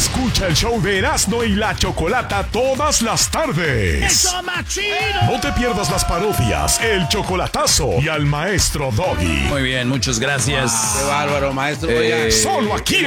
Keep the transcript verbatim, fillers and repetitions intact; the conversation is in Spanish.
Escucha el show de Erasmo y la Chocolata todas las tardes. ¡Eso más chido! No te pierdas las parodias, el chocolatazo y al maestro Doggy. Muy bien, muchas gracias. Qué bárbaro, maestro. Eh, Oiga. Solo aquí